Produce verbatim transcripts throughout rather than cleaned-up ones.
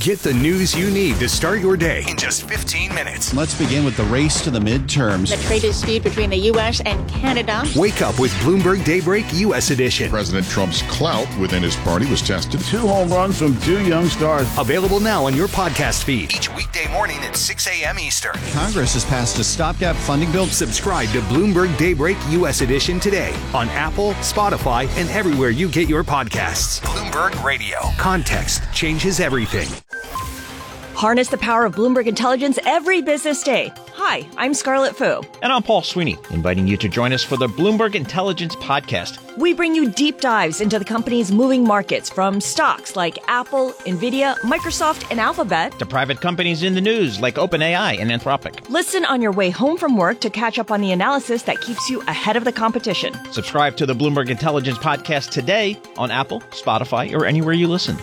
Get the news you need to start your day in just fifteen minutes. Let's begin with the race to the midterms. The trade dispute between the U S and Canada. Wake up with Bloomberg Daybreak U S edition. President Trump's clout within his party was tested. Two home runs from two young stars. Available now on your podcast feed. Each weekday morning at six a.m. Eastern. Congress has passed a stopgap funding bill. Subscribe to Bloomberg Daybreak U S edition today on Apple, Spotify, and everywhere you get your podcasts. Bloomberg Radio. Context changes everything. Harness the power of Bloomberg Intelligence every business day. Hi, I'm Scarlett Fu. And I'm Paul Sweeney, inviting you to join us for the Bloomberg Intelligence Podcast. We bring you deep dives into the company's moving markets, from stocks like Apple, Nvidia, Microsoft, and Alphabet, to private companies in the news like OpenAI and Anthropic. Listen on your way home from work to catch up on the analysis that keeps you ahead of the competition. Subscribe to the Bloomberg Intelligence Podcast today on Apple, Spotify, or anywhere you listen.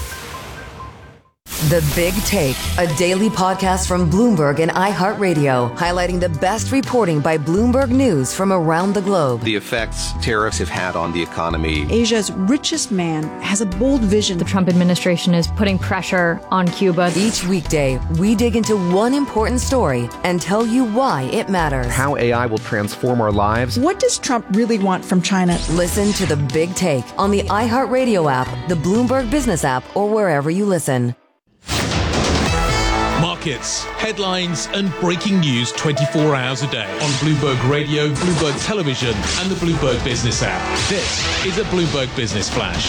The Big Take, a daily podcast from Bloomberg and iHeartRadio, highlighting the best reporting by Bloomberg News from around the globe. The effects tariffs have had on the economy. Asia's richest man has a bold vision. The Trump administration is putting pressure on Cuba. Each weekday, we dig into one important story and tell you why it matters. How A I will transform our lives. What does Trump really want from China? Listen to The Big Take on the iHeartRadio app, the Bloomberg Business app, or wherever you listen. Markets, headlines and breaking news twenty-four hours a day on Bloomberg Radio, Bloomberg Television and the Bloomberg Business app. This is a Bloomberg Business Flash.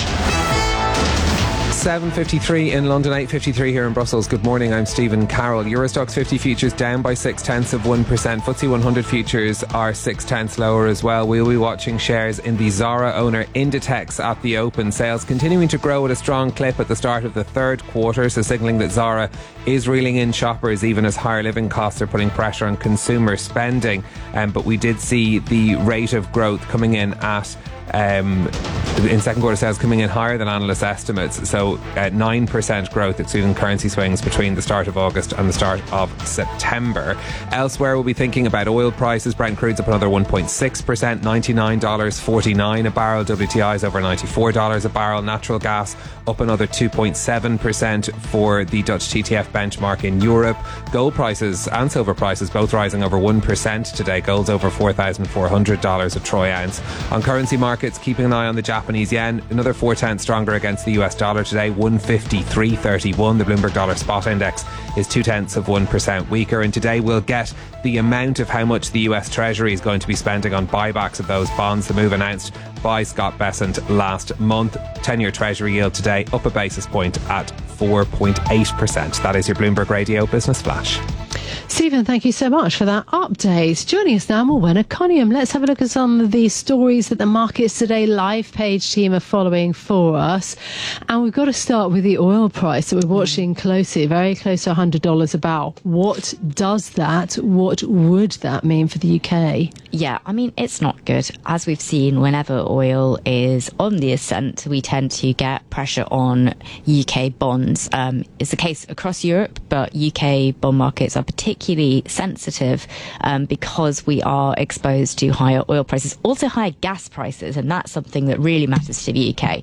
seven fifty-three in London, eight fifty-three here in Brussels. Good morning, I'm Stephen Carroll. Eurostoxx fifty futures down by six tenths of one percent. F T S E one hundred futures are six tenths lower as well. We'll be watching shares in the Zara owner Inditex at the open. Sales continuing to grow at a strong clip at the start of the third quarter, so signalling that Zara is reeling in shoppers even as higher living costs are putting pressure on consumer spending. Um, but we did see the rate of growth coming in at Um, in second quarter sales coming in higher than analyst estimates, so uh, nine percent growth excluding currency swings between the start of August and the start of September. Elsewhere, we'll be thinking about oil prices. Brent crude's up another one point six percent, ninety-nine dollars forty-nine a barrel. W T I's over ninety-four dollars a barrel. Natural gas up another two point seven percent for the Dutch T T F benchmark in Europe. Gold prices and silver prices both rising over one percent today. Gold's over four thousand four hundred dollars a troy ounce. On currency markets, keeping an eye on the Japanese yen, another four tenths stronger against the U S dollar today, one fifty-three thirty-one. The Bloomberg Dollar Spot Index is two tenths of one percent weaker. And today we'll get the amount of how much the U S Treasury is going to be spending on buybacks of those bonds. The move announced by Scott Bessent last month. ten-year Treasury yield today up a basis point at four point eight percent. That is your Bloomberg Radio Business Flash. Stephen, thank you so much for that update. Joining us now, Morwenna Coniam. Let's have a look at some of the stories that the Markets Today live page team are following for us. And we've got to start with the oil price that we're watching closely, very close to one hundred dollars a barrel. What does that, what would that mean for the U K? Yeah, I mean, it's not good. As we've seen, whenever oil is on the ascent, we tend to get pressure on U K bonds. Um, it's the case across Europe, but U K bond markets are particularly sensitive um, because we are exposed to higher oil prices, also higher gas prices, and that's something that really matters to the U K.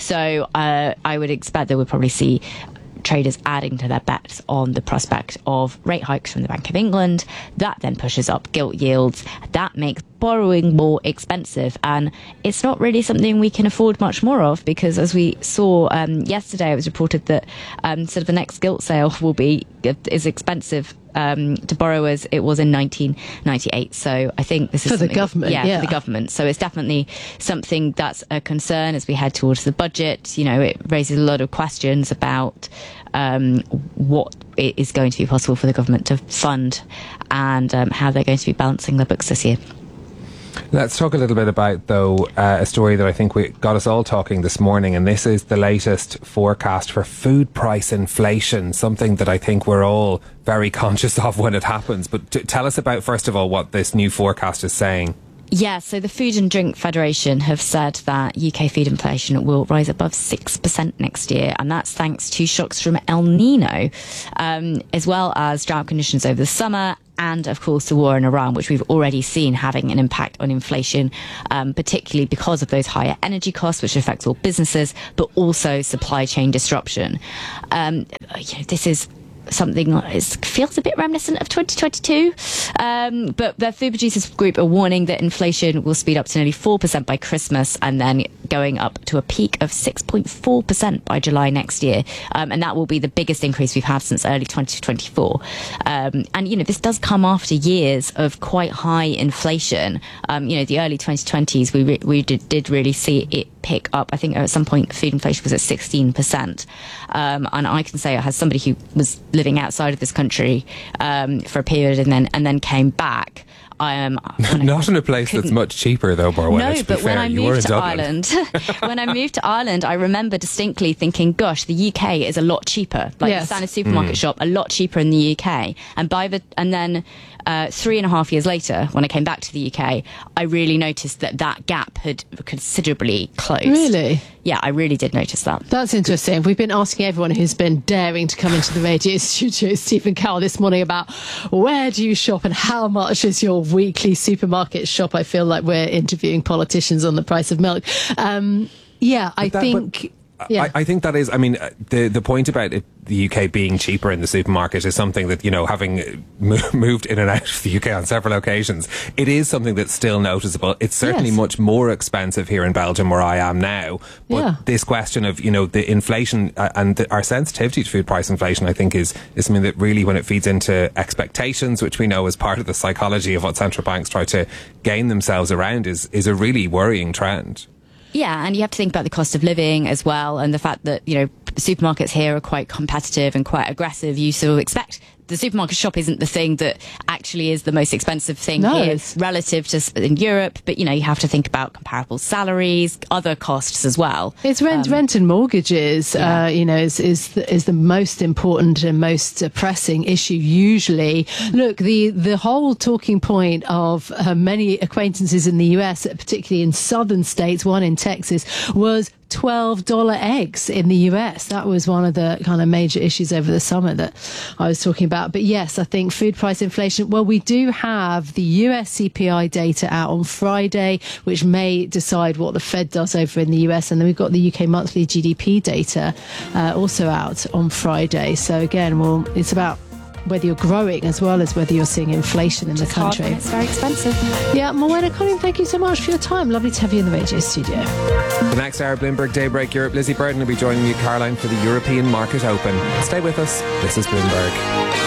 So uh, I would expect that we'll probably see traders adding to their bets on the prospect of rate hikes from the Bank of England. That then pushes up gilt yields. That makes borrowing more expensive, and it's not really something we can afford much more of, because as we saw um, yesterday, it was reported that um, sort of the next gilt sale will be as expensive um, to borrow as it was in nineteen ninety-eight. So I think this is for the government, yeah, yeah, for the government. So it's definitely something that's a concern as we head towards the budget. You know, it raises a lot of questions about um, what is going to be possible for the government to fund and um, how they're going to be balancing their books this year. Let's talk a little bit about, though, uh, a story that I think we got us all talking this morning, and this is the latest forecast for food price inflation, something that I think we're all very conscious of when it happens. But t- tell us about, first of all, what this new forecast is saying. Yeah, so the Food and Drink Federation have said that U K food inflation will rise above six percent next year, and that's thanks to shocks from El Nino, um, as well as drought conditions over the summer and of course the war in Iran, which we've already seen having an impact on inflation, um, particularly because of those higher energy costs, which affects all businesses, but also supply chain disruption. Um, you know, this is something that is, feels a bit reminiscent of twenty twenty-two. Um, but the Food Producers Group are warning that inflation will speed up to nearly four percent by Christmas and then going up to a peak of six point four percent by July next year. Um, and that will be the biggest increase we've had since early twenty twenty-four. Um, and, you know, this does come after years of quite high inflation. Um, you know, the early twenty twenties, we, re- we did, did really see it pick up. I think at some point food inflation was at sixteen percent. Um, and I can say, as somebody who was living outside of this country um, for a period and then and then came back. Um, Not in a place that's much cheaper, though, Barwell. No, to but be when fair, I you were in moved to Dublin. Ireland, when I moved to Ireland, I remember distinctly thinking, "Gosh, the U K is a lot cheaper. Like Yes. the standard supermarket Mm. shop, a lot cheaper in the U K." And by the and then uh, three and a half years later, when I came back to the U K, I really noticed that that gap had considerably closed. Really? Yeah, I really did notice that. That's interesting. We've been asking everyone who's been daring to come into the radio studio, Stephen Cowell, this morning about where do you shop and how much is your weekly supermarket shop. I feel like we're interviewing politicians on the price of milk. Um, yeah, I that- think... Yeah. I, I think that is, I mean, uh, the the point about it, the U K being cheaper in the supermarket is something that, you know, having mo- moved in and out of the U K on several occasions, it is something that's still noticeable. It's certainly Yes. much more expensive here in Belgium where I am now. But Yeah. this question of, you know, the inflation uh, and the, our sensitivity to food price inflation, I think is, is something that really, when it feeds into expectations, which we know is part of the psychology of what central banks try to gain themselves around, is, is a really worrying trend. Yeah, and you have to think about the cost of living as well, and the fact that, you know, supermarkets here are quite competitive and quite aggressive. You sort of expect the supermarket shop isn't the thing that actually is the most expensive thing No, here it's- relative to s- in Europe, but, you know, you have to think about comparable salaries, other costs as well. It's rent, Um, rent and mortgages, yeah. uh, you know, is, is, the, is the most important and most uh, pressing issue usually. Look, the, the whole talking point of uh, many acquaintances in the U S, particularly in southern states, one in Texas, was twelve dollars eggs in the U S. That was one of the kind of major issues over the summer that I was talking about. But yes, I think food price inflation, well, we do have the U S C P I data out on Friday, which may decide what the Fed does over in the U S. And then we've got the U K monthly G D P data uh, also out on Friday. So again, well, it's about whether you're growing as well as whether you're seeing inflation in the hard country. when it's very expensive. Yeah, Morwenna Colin, thank you so much for your time. Lovely to have you in the radio studio. The next hour, Bloomberg Daybreak Europe. Lizzie Burden will be joining you, Caroline, for the European Market Open. Stay with us. This is Bloomberg.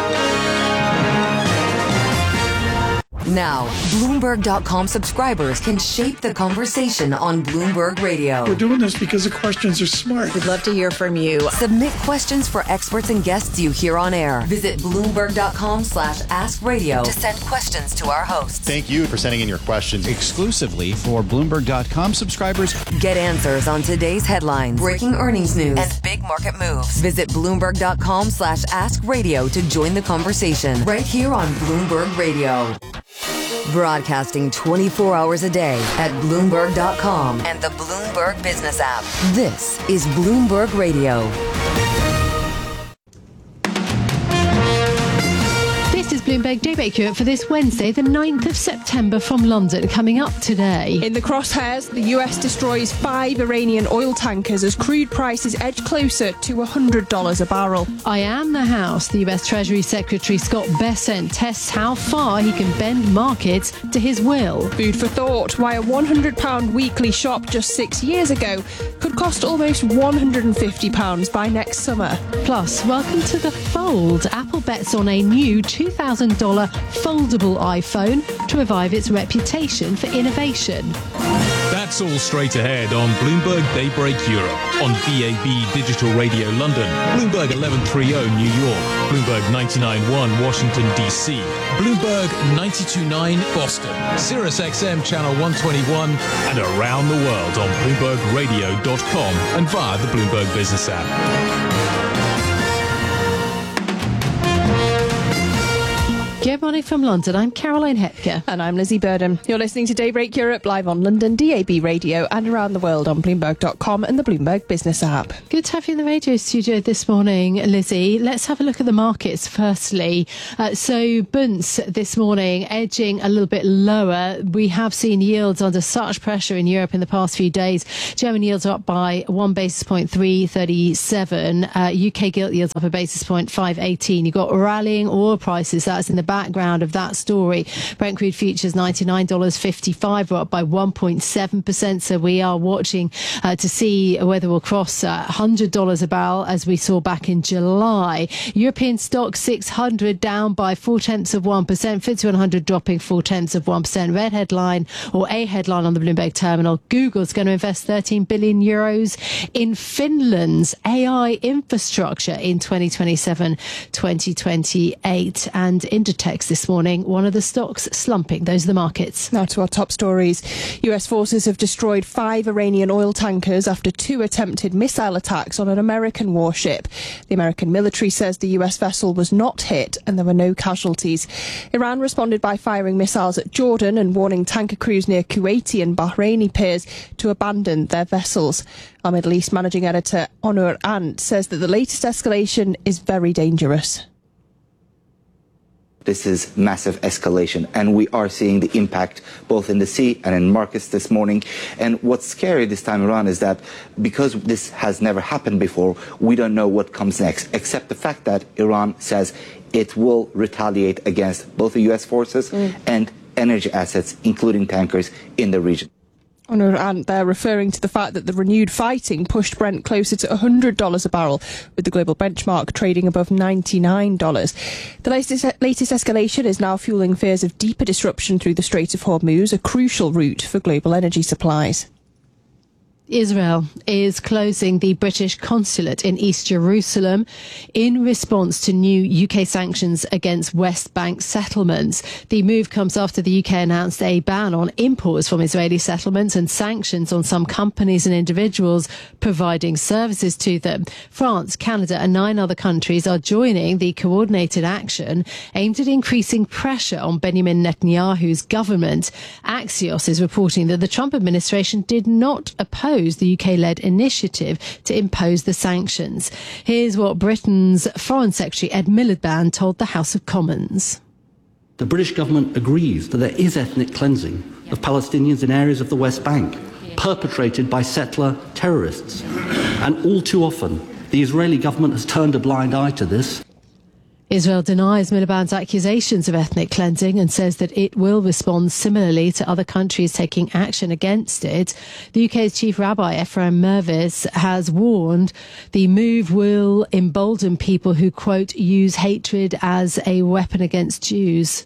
Now, Bloomberg dot com subscribers can shape the conversation on Bloomberg Radio. We're doing this because the questions are smart. We'd love to hear from you. Submit questions for experts and guests you hear on air. Visit Bloomberg dot com slash ask radio to send questions to our hosts. Thank you for sending in your questions exclusively for Bloomberg dot com subscribers. Get answers on today's headlines, breaking earnings news, and big market moves. Visit Bloomberg dot com slash ask radio to join the conversation right here on Bloomberg Radio. Broadcasting twenty-four hours a day at Bloomberg dot com and the Bloomberg Business app. This is Bloomberg Radio. This is Bloomberg Daybreak Europe for this Wednesday, the ninth of September from London. Coming up today. In the crosshairs, the U S destroys five Iranian oil tankers as crude prices edge closer to one hundred dollars a barrel. I am the House. The U S Treasury Secretary Scott Bessent tests how far he can bend markets to his will. Food for thought, why a one hundred pounds weekly shop just six years ago could cost almost one hundred fifty pounds by next summer. Plus, welcome to the Fold. Apple bets on a new two thousand dollars foldable iPhone to revive its reputation for innovation. That's all straight ahead on Bloomberg Daybreak Europe, on B A B Digital Radio London, Bloomberg eleven thirty New York, Bloomberg ninety-nine point one Washington, D C, Bloomberg ninety-two point nine Boston, Sirius X M Channel one twenty-one, and around the world on Bloomberg Radio dot com and via the Bloomberg Business app. Good morning. morning from London. I'm Caroline Hepker. And I'm Lizzie Burdham. You're listening to Daybreak Europe live on London D A B Radio and around the world on Bloomberg dot com and the Bloomberg Business app. Good to have you in the radio studio this morning, Lizzie. Let's have a look at the markets firstly. Uh, so Bunds this morning edging a little bit lower. We have seen yields under such pressure in Europe in the past few days. German yields are up by one basis point, three thirty-seven. Uh, U K gilt yields up a basis point, five eighteen. You've got rallying oil prices. That's in the background of that story. Brent crude futures ninety-nine dollars fifty-five. We're up by one point seven percent. So we are watching uh, to see whether we'll cross uh, one hundred dollars a barrel as we saw back in July. European stock six hundred down by four tenths of one percent. F T S E one hundred dropping four tenths of one percent. Red headline or a headline on the Bloomberg terminal. Google's going to invest thirteen billion euros in Finland's A I infrastructure in twenty twenty-seven twenty twenty-eight. And Inditex this morning, one of the stocks slumping. Those are the markets. Now to our top stories. U S forces have destroyed five Iranian oil tankers after two attempted missile attacks on an American warship. The American military says the U S vessel was not hit and there were no casualties. Iran responded by firing missiles at Jordan and warning tanker crews near Kuwaiti and Bahraini piers to abandon their vessels. Our Middle East managing editor Onur Ant says that the latest escalation is very dangerous. This is massive escalation, and we are seeing the impact both in the sea and in markets this morning. And what's scary this time around is that because this has never happened before, we don't know what comes next, except the fact that Iran says it will retaliate against both the U S forces mm. and energy assets, including tankers, in the region. And they're referring to the fact that the renewed fighting pushed Brent closer to one hundred dollars a barrel, with the global benchmark trading above ninety-nine dollars. The latest, latest escalation is now fueling fears of deeper disruption through the Strait of Hormuz, a crucial route for global energy supplies. Israel is closing the British consulate in East Jerusalem in response to new U K sanctions against West Bank settlements. The move comes after the U K announced a ban on imports from Israeli settlements and sanctions on some companies and individuals providing services to them. France, Canada and nine other countries are joining the coordinated action aimed at increasing pressure on Benjamin Netanyahu's government. Axios is reporting that the Trump administration did not oppose the U K-led initiative to impose the sanctions. Here's what Britain's Foreign Secretary Ed Miliband told the House of Commons. The British government agrees that there is ethnic cleansing of Palestinians in areas of the West Bank, perpetrated by settler terrorists. And all too often, the Israeli government has turned a blind eye to this. Israel denies Miliband's accusations of ethnic cleansing and says that it will respond similarly to other countries taking action against it. The U K's chief rabbi, Ephraim Mervis, has warned the move will embolden people who, quote, use hatred as a weapon against Jews.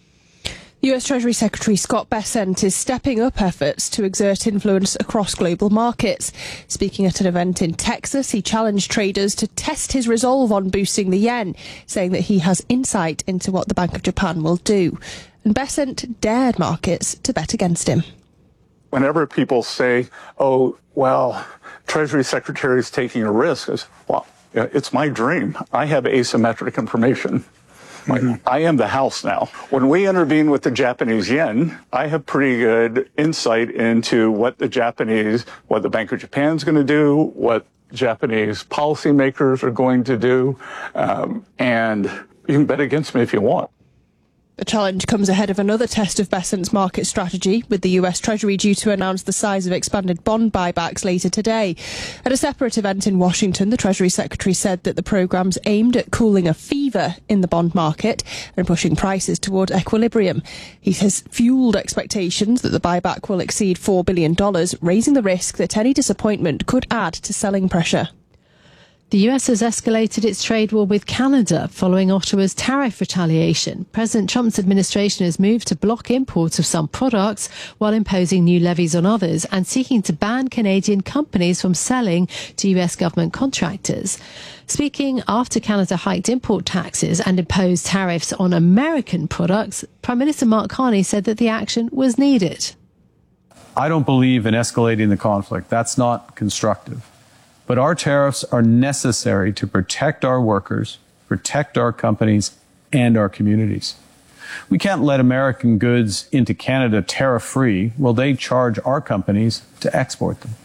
U S Treasury Secretary Scott Bessent is stepping up efforts to exert influence across global markets. Speaking at an event in Texas, he challenged traders to test his resolve on boosting the yen, saying that he has insight into what the Bank of Japan will do. And Bessent dared markets to bet against him. Whenever people say, oh, well, Treasury Secretary is taking a risk, I say, well, it's my dream. I have asymmetric information. Mm-hmm. I am the house now. When we intervene with the Japanese yen, I have pretty good insight into what the Japanese, what the Bank of Japan is going to do, what Japanese policymakers are going to do, um, and you can bet against me if you want. The challenge comes ahead of another test of Bessent's market strategy, with the U S Treasury due to announce the size of expanded bond buybacks later today. At a separate event in Washington, the Treasury Secretary said that the program's aimed at cooling a fever in the bond market and pushing prices toward equilibrium. He has fueled expectations that the buyback will exceed four billion dollars, raising the risk that any disappointment could add to selling pressure. The U S has escalated its trade war with Canada following Ottawa's tariff retaliation. President Trump's administration has moved to block imports of some products while imposing new levies on others and seeking to ban Canadian companies from selling to U S government contractors. Speaking after Canada hiked import taxes and imposed tariffs on American products, Prime Minister Mark Carney said that the action was needed. I don't believe in escalating the conflict. That's not constructive. But our tariffs are necessary to protect our workers, protect our companies, and our communities. We can't let American goods into Canada tariff-free while they charge our companies to export them.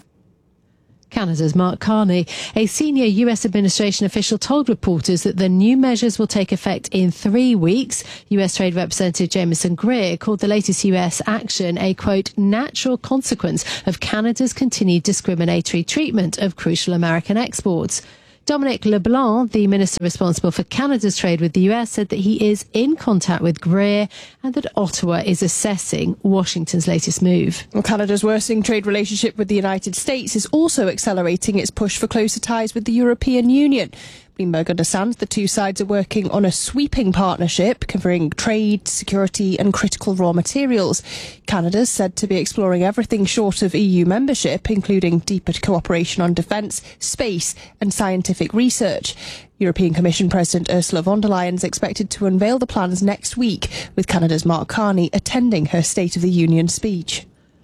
Canada's Mark Carney. A senior U S administration official told reporters that the new measures will take effect in three weeks. U S Trade Representative Jameson Greer called the latest U S action a, quote, natural consequence of Canada's continued discriminatory treatment of crucial American exports. Dominic LeBlanc, the minister responsible for Canada's trade with the U S, said that he is in contact with Greer and that Ottawa is assessing Washington's latest move. Well, Canada's worsening trade relationship with the United States is also accelerating its push for closer ties with the European Union. Bloomberg understands the two sides are working on a sweeping partnership covering trade, security and critical raw materials. Canada's said to be exploring everything short of E U membership, including deeper cooperation on defence, space and scientific research. European Commission President Ursula von der Leyen is expected to unveil the plans next week, with Canada's Mark Carney attending her State of the Union speech.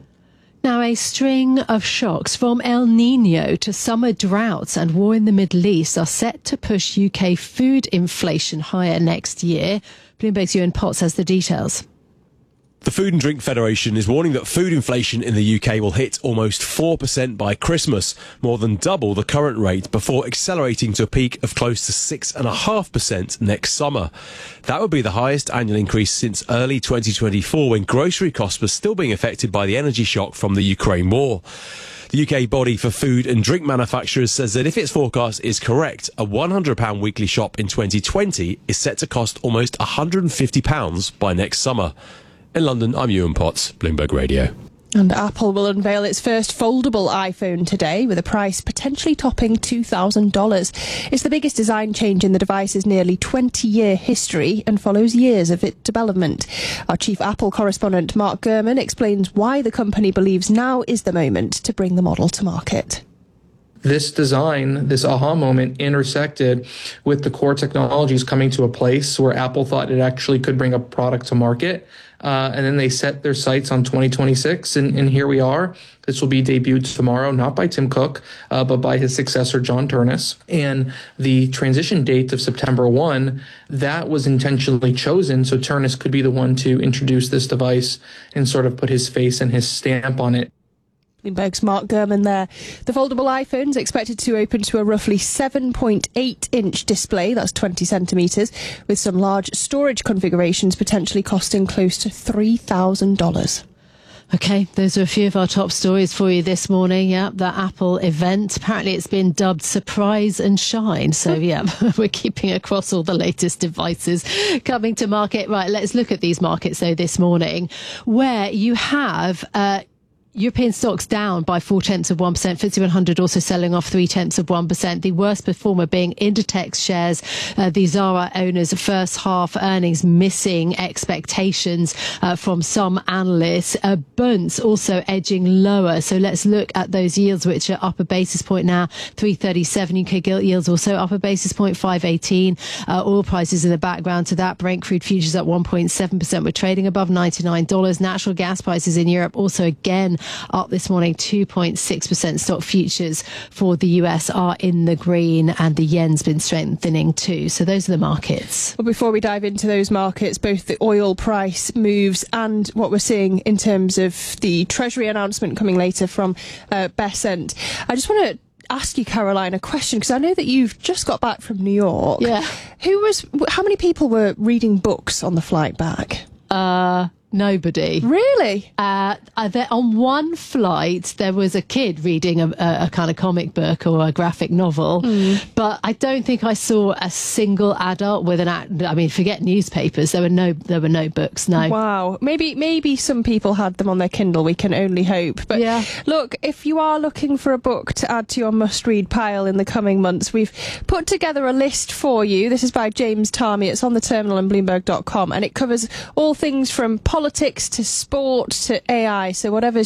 Now, a string of shocks from El Nino to summer droughts and war in the Middle East are set to push U K food inflation higher next year. Bloomberg's Ewan Potts has the details. The Food and Drink Federation is warning that food inflation in the U K will hit almost four percent by Christmas, more than double the current rate, before accelerating to a peak of close to six point five percent next summer. That would be the highest annual increase since early twenty twenty-four, when grocery costs were still being affected by the energy shock from the Ukraine war. The U K body for food and drink manufacturers says that if its forecast is correct, a one hundred pounds weekly shop in twenty twenty is set to cost almost one hundred fifty pounds by next summer. In London, I'm Ewan Potts, Bloomberg Radio. And Apple will unveil its first foldable iPhone today, with a price potentially topping two thousand dollars. It's the biggest design change in the device's nearly twenty-year history and follows years of its development. Our chief Apple correspondent, Mark Gurman, explains why the company believes now is the moment to bring the model to market. This design, this aha moment, intersected with the core technologies coming to a place where Apple thought it actually could bring a product to market. Uh, and then they set their sights on twenty twenty-six, and, and here we are. This will be debuted tomorrow, not by Tim Cook, uh, but by his successor, John Ternus. And the transition date of September first, that was intentionally chosen so Ternus could be the one to introduce this device and sort of put his face and his stamp on it. Bloomberg's Mark Gurman there. The foldable iPhone is expected to open to a roughly seven point eight inch display, that's twenty centimetres, with some large storage configurations potentially costing close to three thousand dollars. OK, those are a few of our top stories for you this morning. Yeah, the Apple event. Apparently it's been dubbed Surprise and Shine. So, yeah, we're keeping across all the latest devices coming to market. Right, let's look at these markets, though, this morning, where you have... Uh, European stocks down by four tenths of one percent. FTSE one hundred also selling off three tenths of one percent. The worst performer being Inditex shares. Uh, the Zara owners' first half earnings missing expectations uh, from some analysts. Uh, Bunds also edging lower. So let's look at those yields, which are up a basis point now. three thirty-seven. U K gilt yields also up a basis point. five eighteen. Uh, oil prices in the background to that. Brent crude futures up one point seven percent. We're trading above ninety-nine dollars. Natural gas prices in Europe also again up this morning, two point six percent. Stock futures for the U S are in the green, and the yen's been strengthening too. So those are the markets. Well, before we dive into those markets, both the oil price moves and what we're seeing in terms of the Treasury announcement coming later from uh, Besant, I just want to ask you, Caroline, a question, because I know that you've just got back from New York. Yeah. Who was? How many people were reading books on the flight back? Uh... Nobody. Really? Uh, there, on one flight, there was a kid reading a, a, a kind of comic book or a graphic novel, mm. but I don't think I saw a single adult with an. I mean, forget newspapers. There were no. There were no books. No. Wow. Maybe maybe some people had them on their Kindle. We can only hope. But yeah. Look, if you are looking for a book to add to your must-read pile in the coming months, we've put together a list for you. This is by James Tarmy. It's on the terminal and Bloomberg dot com, and it covers all things from politics to sport to A I. So whatever's your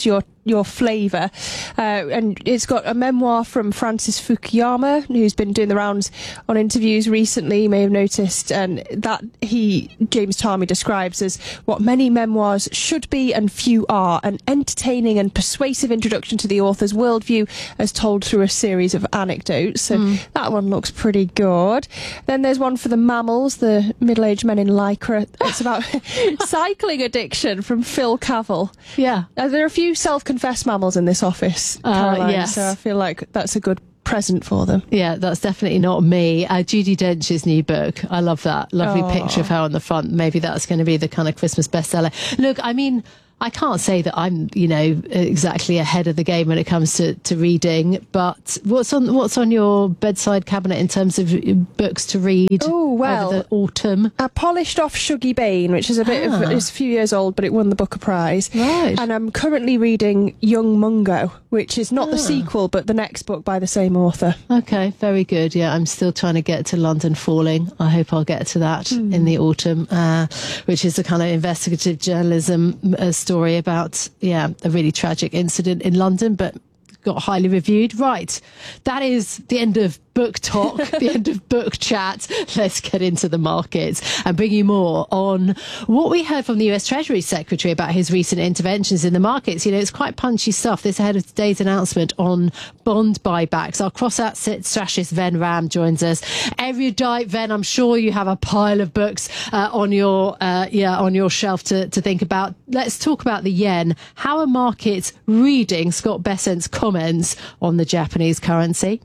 your flavour. Uh, and it's got a memoir from Francis Fukuyama, who's been doing the rounds on interviews recently, you may have noticed, and that he, James Tarmey, describes as what many memoirs should be and few are, an entertaining and persuasive introduction to the author's worldview as told through a series of anecdotes. So mm. that one looks pretty good. Then there's one for the mammals, the middle-aged men in Lycra. It's about cycling addiction from Phil Cavell. Yeah. Uh, there are a few self-confessed mammals in this office, Caroline, uh, yes. so I feel like that's a good present for them. Yeah, that's definitely not me. Uh, Judi Dench's new book. I love that. Lovely Aww. Picture of her on the front. Maybe that's going to be the kind of Christmas bestseller. Look, I mean, I can't say that I'm, you know, exactly ahead of the game when it comes to, to reading, but what's on what's on your bedside cabinet in terms of books to read oh, well, over the autumn? I polished off Shuggie Bain, which is a bit ah. of, it's a few years old, but it won the Booker Prize. Right. And I'm currently reading Young Mungo, which is not ah. the sequel, but the next book by the same author. Okay, very good. Yeah, I'm still trying to get to London Falling. I hope I'll get to that mm. in the autumn, uh, which is a kind of investigative journalism uh, story about, yeah, a really tragic incident in London, but got highly reviewed. Right, that is the end of book talk, the end of book chat. Let's get into the markets and bring you more on what we heard from the U S Treasury Secretary about his recent interventions in the markets. You know, it's quite punchy stuff. This ahead of today's announcement on bond buybacks. Our cross-asset strategist Ven Ram joins us. Erudite Ven, I'm sure you have a pile of books uh, on your uh, yeah on your shelf to, to think about. Let's talk about the yen. How are markets reading Scott Bessent's comments on the Japanese currency?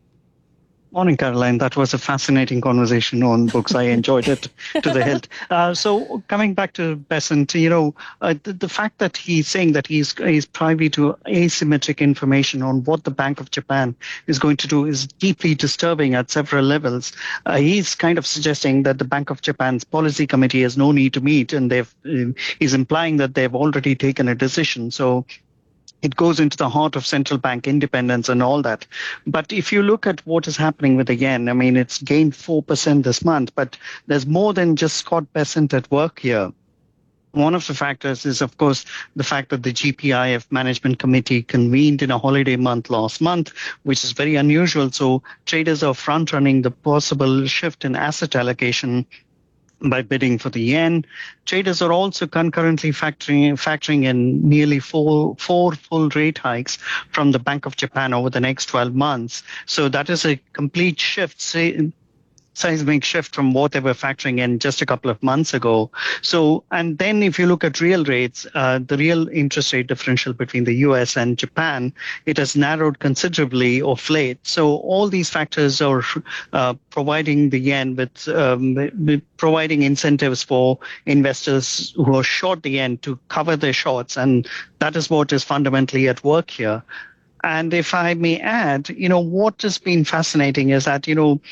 Morning, Caroline. That was a fascinating conversation on books. I enjoyed it to the hilt. Uh, so coming back to Bessent, you know, uh, the, the fact that he's saying that he's, he's privy to asymmetric information on what the Bank of Japan is going to do is deeply disturbing at several levels. Uh, he's kind of suggesting that the Bank of Japan's policy committee has no need to meet, and they've uh, he's implying that they've already taken a decision. So it goes into the heart of central bank independence and all that. But if you look at what is happening with the yen, I mean, it's gained four percent this month, but there's more than just Scott Bessent at work here. One of the factors is, of course, the fact that the G P I F Management Committee convened in a holiday month last month, which is very unusual. So traders are front-running the possible shift in asset allocation by bidding for the yen. Traders are also concurrently factoring factoring in nearly four four full rate hikes from the Bank of Japan over the next twelve months. So that is a complete shift, say, seismic shift from what they were factoring in just a couple of months ago. So, and then if you look at real rates, uh, the real interest rate differential between the U S and Japan, it has narrowed considerably of late. So all these factors are uh, providing the yen with, um, with providing incentives for investors who are short the yen to cover their shorts. And that is what is fundamentally at work here. And if I may add, you know, what has been fascinating is that, you know,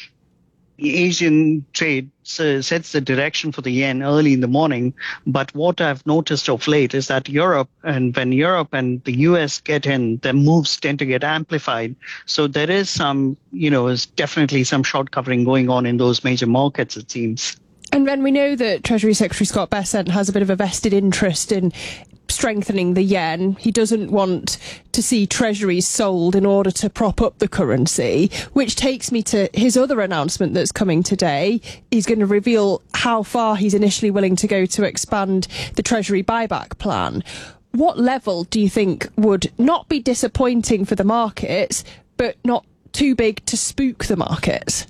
Asian trade sets the direction for the yen early in the morning. But what I've noticed of late is that Europe, and when Europe and the U S get in, their moves tend to get amplified. So there is some, you know, is definitely some short covering going on in those major markets, it seems. And then we know that Treasury Secretary Scott Bessent has a bit of a vested interest in strengthening the yen. He doesn't want to see treasuries sold in order to prop up the currency, which takes me to his other announcement that's coming today. He's going to reveal how far he's initially willing to go to expand the treasury buyback plan. What level do you think would not be disappointing for the markets, but not too big to spook the markets?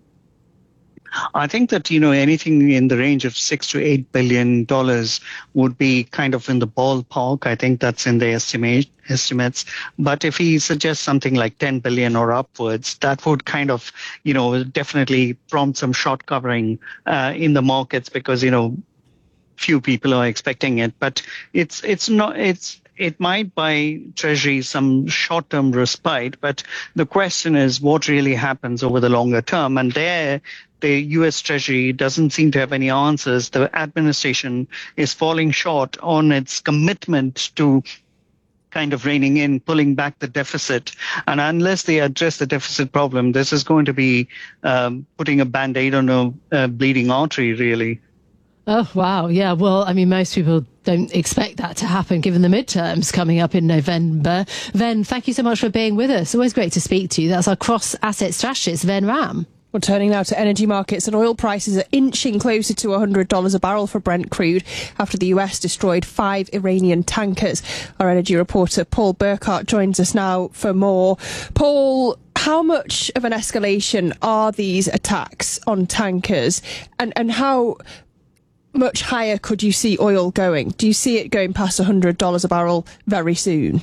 I think that, you know, anything in the range of six to eight billion dollars would be kind of in the ballpark. I think that's in the estimate estimates. But if he suggests something like ten billion or upwards, that would kind of, you know, definitely prompt some short covering uh, in the markets, because, you know, few people are expecting it. But it's it's not it's. It might buy Treasury some short-term respite, but the question is what really happens over the longer term. And there, the U S Treasury doesn't seem to have any answers. The administration is falling short on its commitment to kind of reining in, pulling back the deficit. And unless they address the deficit problem, this is going to be um, putting a Band-Aid on a, a bleeding artery, really. Oh, wow. Yeah. Well, I mean, most people don't expect that to happen given the midterms coming up in November. Ven, thank you so much for being with us. Always great to speak to you. That's our cross-asset strategist, Ven Ram. Well, turning now to energy markets, and oil prices are inching closer to one hundred dollars a barrel for Brent crude after the U S destroyed five Iranian tankers. Our energy reporter Paul Burkhart joins us now for more. Paul, how much of an escalation are these attacks on tankers, and, and how much higher could you see oil going? Do you see it going past one hundred dollars a barrel very soon?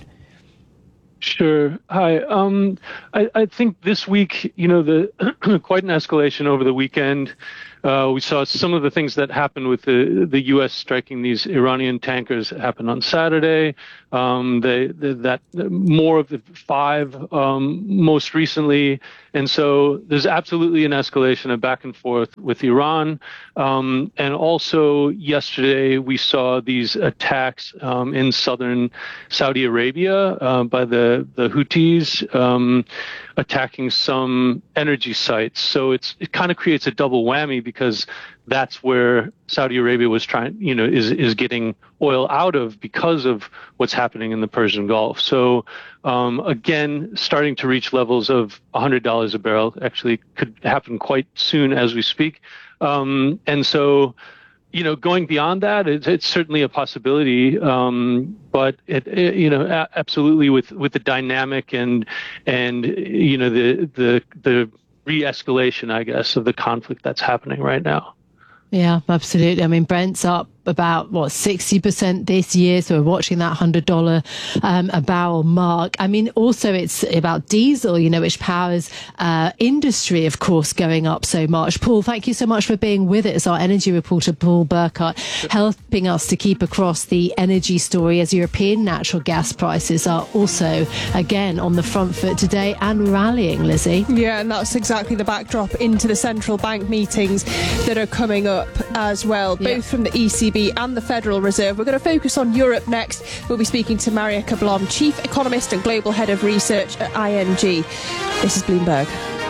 Sure. Hi. Um, I, I think this week, you know, the quite an escalation over the weekend. Uh, we saw some of the things that happened with the the U S striking these Iranian tankers happen on Saturday. Um, they, they, that more of the five um, most recently, and so there's absolutely an escalation of back and forth with Iran. Um, and also yesterday we saw these attacks um, in southern Saudi Arabia uh, by the the Houthis um, attacking some energy sites. So it's it kind of creates a double whammy because that's where Saudi Arabia was trying, you know, is is getting oil out of because of what's happening in the Persian Gulf. So um, again, starting to reach levels of one hundred dollars a barrel actually could happen quite soon as we speak. Um, and so, you know, going beyond that, it's, it's certainly a possibility. Um, but it, it, you know, a- absolutely with with the dynamic and and you know the the the re-escalation, I guess, of the conflict that's happening right now. Yeah, absolutely. I mean, Brent's up about, what, sixty percent this year. So we're watching that one hundred dollars um, a barrel mark. I mean, also it's about diesel, you know, which powers uh, industry, of course, going up so much. Paul, thank you so much for being with us. Our energy reporter, Paul Burkhart, helping us to keep across the energy story as European natural gas prices are also, again, on the front foot today and rallying, Lizzie. Yeah, and that's exactly the backdrop into the central bank meetings that are coming up as well, both yeah. from the E C B and the Federal Reserve. We're going to focus on Europe next. We'll be speaking to Maria Kablon, Chief Economist and Global Head of Research at I N G. This is Bloomberg.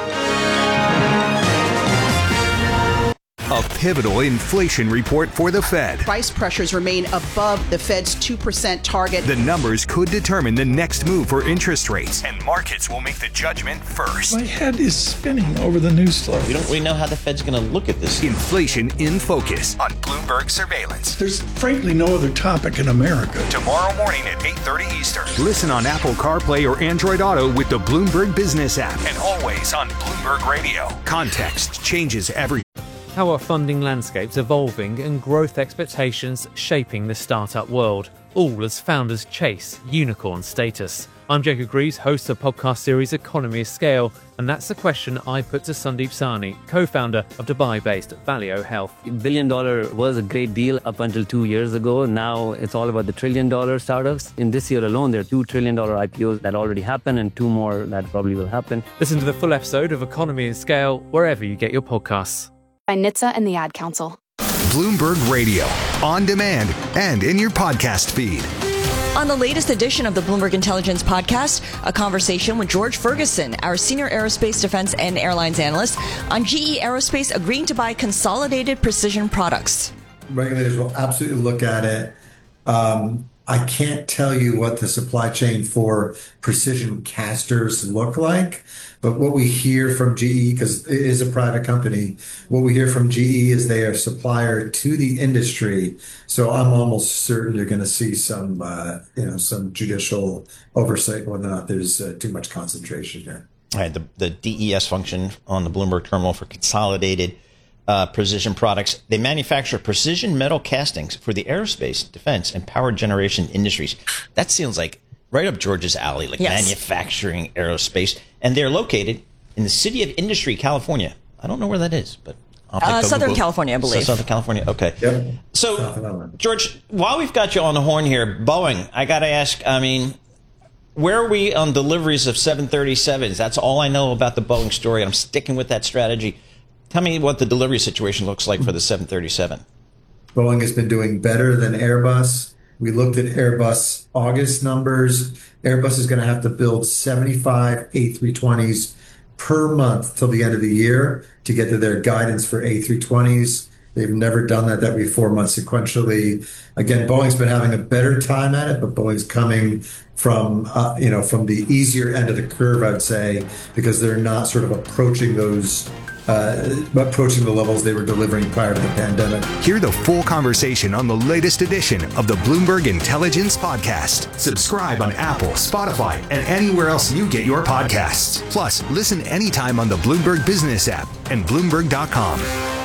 A pivotal inflation report for the Fed. Price pressures remain above the Fed's two percent target. The numbers could determine the next move for interest rates, and markets will make the judgment first. My head is spinning over the news story. We don't really know how the Fed's going to look at this. Inflation in Focus on Bloomberg Surveillance. There's frankly no other topic in America. Tomorrow morning at eight thirty Eastern. Listen on Apple CarPlay or Android Auto with the Bloomberg Business app, and always on Bloomberg Radio. Context changes everything. How are funding landscapes evolving and growth expectations shaping the startup world, all as founders chase unicorn status? I'm Jacob Greaves, host of the podcast series Economy of Scale, and that's the question I put to Sandeep Sahni, co-founder of Dubai-based Valeo Health. Billion dollar was a great deal up until two years ago. Now it's all about the trillion dollar startups. In this year alone, there are two trillion dollar I P Os that already happened and two more that probably will happen. Listen to the full episode of Economy of Scale wherever you get your podcasts. By N H T S A and the Ad Council. Bloomberg Radio, on demand and in your podcast feed. On the latest edition of the Bloomberg Intelligence Podcast, a conversation with George Ferguson, our senior aerospace, defense, and airlines analyst, on G E Aerospace agreeing to buy Consolidated Precision Products. Regulators will absolutely look at it. Um, I can't tell you what the supply chain for precision casters look like, but what we hear from G E, because it is a private company, what we hear from G E is they are a supplier to the industry. So I'm almost certain you're going to see some, uh, you know, some judicial oversight and whatnot. There's uh, too much concentration here. All right, the, the D E S function on the Bloomberg terminal for Consolidated Uh, Precision Products. They manufacture precision metal castings for the aerospace, defense, and power generation industries. That sounds like right up George's alley, like yes. manufacturing aerospace. And they're located in the city of Industry, California. I don't know where that is, but I'll uh, Southern Google. California, I believe. So Southern California, okay. Yep. So, George, while we've got you on the horn here, Boeing, I got to ask, I mean, where are we on deliveries of seven thirty-sevens? That's all I know about the Boeing story. I'm sticking with that strategy. Tell me what the delivery situation looks like for the seven thirty-seven. Boeing has been doing better than Airbus. We looked at Airbus August numbers. Airbus is going to have to build seventy-five A three twenties per month till the end of the year to get to their guidance for A three twenties. They've never done that every four months sequentially. Again, Boeing's been having a better time at it, but Boeing's coming from, uh, you know, from the easier end of the curve, I'd say, because they're not sort of approaching those Uh, approaching the levels they were delivering prior to the pandemic. Hear the full conversation on the latest edition of the Bloomberg Intelligence Podcast. Subscribe on Apple, Spotify, and anywhere else you get your podcasts. Plus, listen anytime on the Bloomberg Business app and Bloomberg dot com.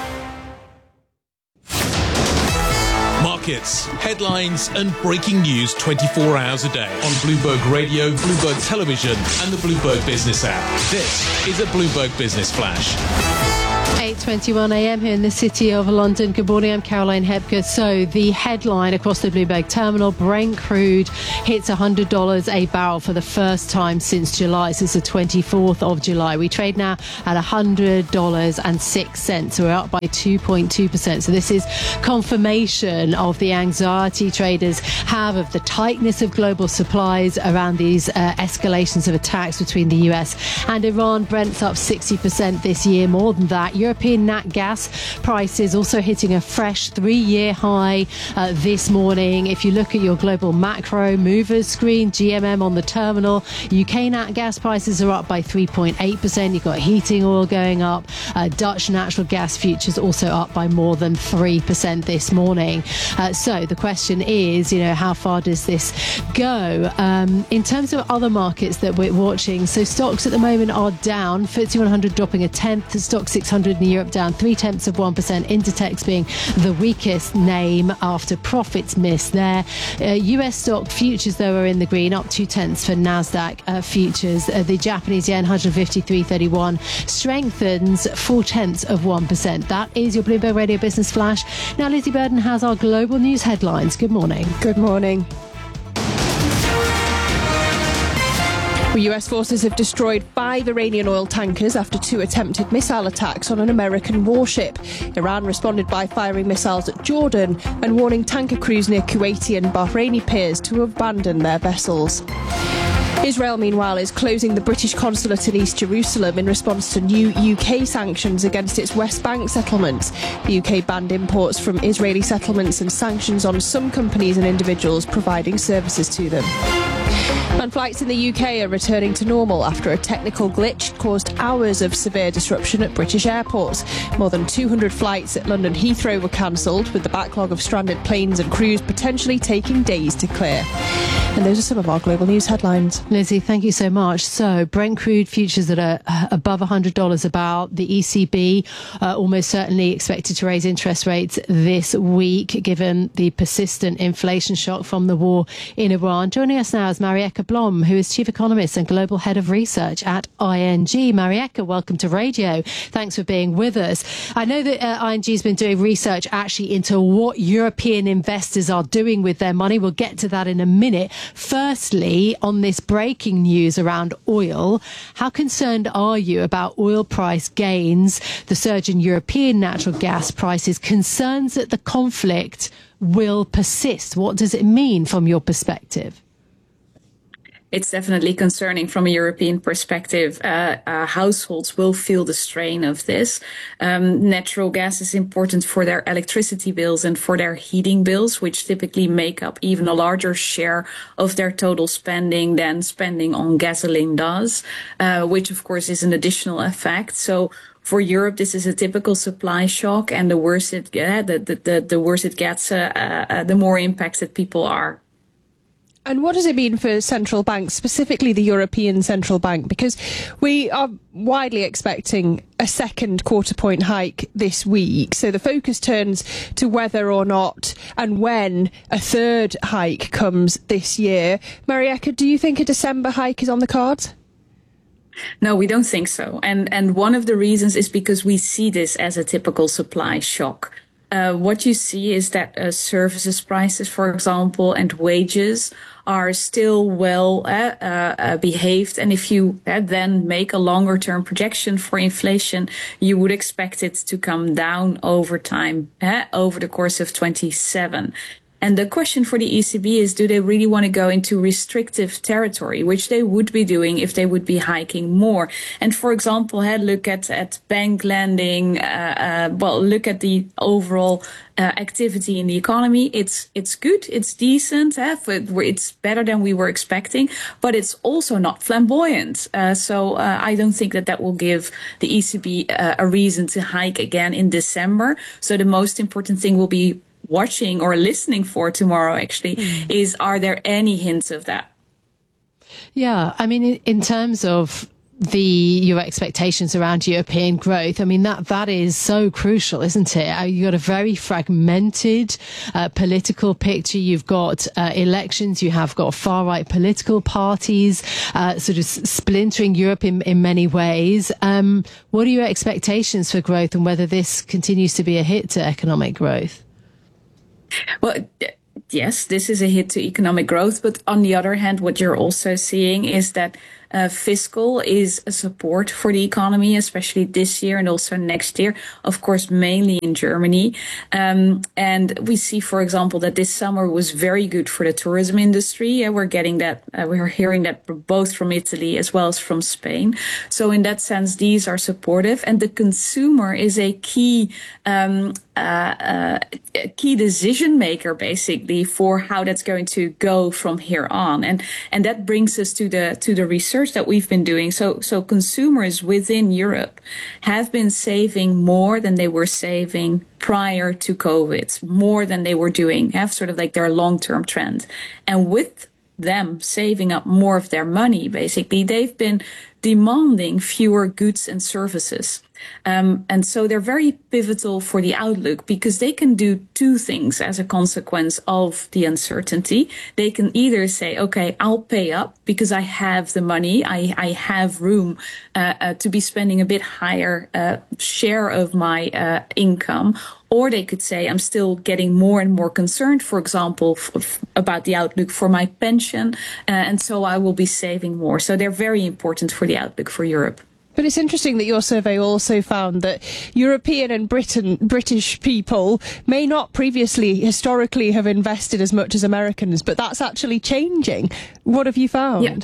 Markets, headlines, and breaking news twenty-four hours a day on Bloomberg Radio, Bloomberg Television, and the Bloomberg Business app. This is a Bloomberg Business Flash. eight twenty-one a.m. here in the city of London. Good morning, I'm Caroline Hebke. So the headline across the Bloomberg terminal, Brent crude hits one hundred dollars a barrel for the first time since July. Since the twenty-fourth of July. We trade now at one hundred dollars and six cents. So we're up by two point two percent. So this is confirmation of the anxiety traders have of the tightness of global supplies around these uh, escalations of attacks between the U S and Iran. Brent's up sixty percent this year, more than that. European nat gas prices also hitting a fresh three-year high uh, this morning. If you look at your global macro movers screen, G M M on the terminal, U K nat gas prices are up by three point eight percent. You've got heating oil going up. Uh, Dutch natural gas futures also up by more than three percent this morning. Uh, so the question is, you know, how far does this go? Um, in terms of other markets that we're watching, so stocks at the moment are down. F T S E one hundred dropping a tenth. The stock six hundred in Europe down three tenths of one percent. Intertex being the weakest name after profits missed there. Uh, U S stock futures, though, are in the green, up two tenths for Nasdaq uh, futures. Uh, the Japanese yen, one fifty-three thirty-one, strengthens four tenths of one percent. That is your Bloomberg Radio Business Flash. Now, Lizzie Burden has our global news headlines. Good morning. Good morning. Well, U S forces have destroyed five Iranian oil tankers after two attempted missile attacks on an American warship. Iran responded by firing missiles at Jordan and warning tanker crews near Kuwaiti and Bahraini piers to abandon their vessels. Israel, meanwhile, is closing the British consulate in East Jerusalem in response to new U K sanctions against its West Bank settlements. The U K banned imports from Israeli settlements and sanctions on some companies and individuals providing services to them. And flights in the U K are returning to normal after a technical glitch caused hours of severe disruption at British airports. More than two hundred flights at London Heathrow were cancelled, with the backlog of stranded planes and crews potentially taking days to clear. And those are some of our global news headlines. Lizzie, thank you so much. So Brent crude futures that are above one hundred dollars a barrel. The E C B uh, almost certainly expected to raise interest rates this week, given the persistent inflation shock from the war in Iran. Joining us now is Marieke Blom, who is Chief Economist and Global Head of Research at I N G. Marieke, welcome to radio. Thanks for being with us. I know that uh, I N G has been doing research actually into what European investors are doing with their money. We'll get to that in a minute. Firstly, on this breaking news around oil, how concerned are you about oil price gains, the surge in European natural gas prices, concerns that the conflict will persist? What does it mean from your perspective? It's definitely concerning from a European perspective. Uh, uh, households will feel the strain of this. Um, natural gas is important for their electricity bills and for their heating bills, which typically make up even a larger share of their total spending than spending on gasoline does, uh, which of course is an additional effect. So for Europe, this is a typical supply shock, and the worse it uh, the, the, the, the worse it gets, uh, uh, the more impacted people are. And what does it mean for central banks, specifically the European Central Bank? Because we are widely expecting a second quarter point hike this week. So the focus turns to whether or not and when a third hike comes this year. Marieke, do you think a December hike is on the cards? No, we don't think so. And, and one of the reasons is because we see this as a typical supply shock. Uh, what you see is that uh, services prices, for example, and wages are still well uh, uh, behaved. And if you uh, then make a longer term projection for inflation, you would expect it to come down over time, uh, over the course of twenty-seven. And the question for the E C B is, do they really want to go into restrictive territory, which they would be doing if they would be hiking more? And for example, hey, look at, at bank lending, uh, uh, well, look at the overall uh, activity in the economy. It's it's good, it's decent, eh? It's better than we were expecting, but it's also not flamboyant. Uh, so uh, I don't think that that will give the E C B uh, a reason to hike again in December. So the most important thing will be watching or listening for tomorrow, actually, mm. is are there any hints of that? Yeah, I mean, in, in terms of the your expectations around European growth, I mean, that that is so crucial, isn't it? You've got a very fragmented uh, political picture. You've got uh, elections. You have got far-right political parties uh, sort of splintering Europe in, in many ways. Um, what are your expectations for growth and whether this continues to be a hit to economic growth? Well, yes, this is a hit to economic growth. But on the other hand, what you're also seeing is that Uh, fiscal is a support for the economy, especially this year and also next year, of course, mainly in Germany. Um, and we see, for example, that this summer was very good for the tourism industry. Yeah, we're getting that, uh, we're hearing that both from Italy as well as from Spain. So in that sense, these are supportive. And the consumer is a key um, uh, uh, key decision maker, basically, for how that's going to go from here on. And and that brings us to the to the research that we've been doing. So, so consumers within Europe have been saving more than they were saving prior to COVID, more than they were doing, have sort of like their long-term trend. And with them saving up more of their money, basically, they've been demanding fewer goods and services. Um, and so they're very pivotal for the outlook because they can do two things as a consequence of the uncertainty. They can either say, okay, I'll pay up because I have the money. I, I have room uh, uh, to be spending a bit higher uh, share of my uh, income. Or they could say, I'm still getting more and more concerned, for example, f- f- about the outlook for my pension. Uh, and so I will be saving more. So they're very important for the outlook for Europe. But it's interesting that your survey also found that European and Britain, British people may not previously, historically, have invested as much as Americans, but that's actually changing. What have you found? Yeah.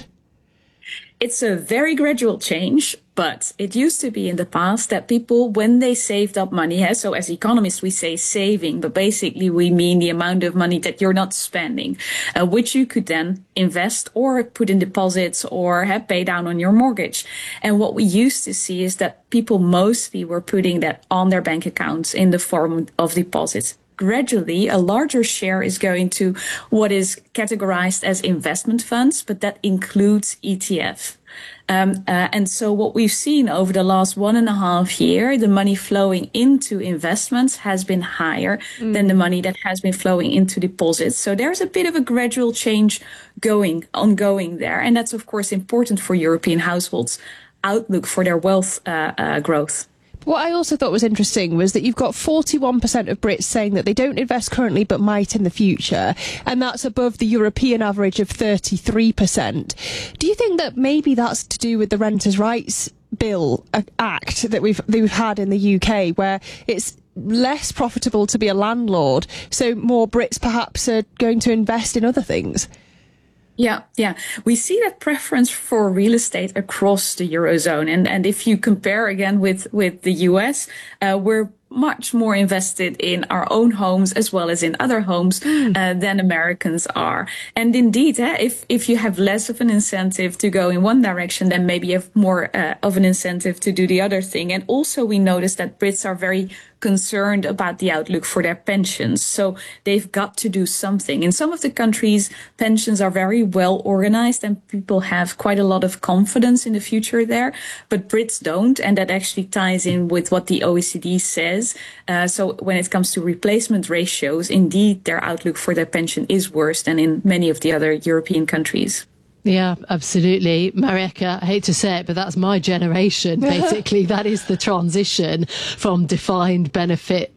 It's a very gradual change, but it used to be in the past that people, when they saved up money, yeah, so as economists we say saving, but basically we mean the amount of money that you're not spending, uh, which you could then invest or put in deposits or have pay down on your mortgage. And what we used to see is that people mostly were putting that on their bank accounts in the form of deposits. Gradually, a larger share is going to what is categorized as investment funds, but that includes E T F. Um, uh, and so what we've seen over the last one and a half year, the money flowing into investments has been higher mm. than the money that has been flowing into deposits. So there's a bit of a gradual change going, ongoing there. And that's, of course, important for European households' outlook for their wealth uh, uh, growth. What I also thought was interesting was that you've got forty-one percent of Brits saying that they don't invest currently but might in the future, and that's above the European average of thirty-three percent. Do you think that maybe that's to do with the Renters' Rights Bill Act that we've, that we've had in the U K, where it's less profitable to be a landlord, so more Brits perhaps are going to invest in other things? Yeah, yeah. We see that preference for real estate across the Eurozone. And, and if you compare again with, with the U S, uh, we're much more invested in our own homes as well as in other homes uh, than Americans are. And indeed, eh, if, if you have less of an incentive to go in one direction, then maybe you have more uh, of an incentive to do the other thing. And also we notice that Brits are very concerned about the outlook for their pensions. So they've got to do something. In some of the countries, pensions are very well organized and people have quite a lot of confidence in the future there. But Brits don't. And that actually ties in with what the O E C D says. Uh, so when it comes to replacement ratios, indeed, their outlook for their pension is worse than in many of the other European countries. Yeah, absolutely. Marieke, I hate to say it, but that's my generation. Basically, that is the transition from defined benefit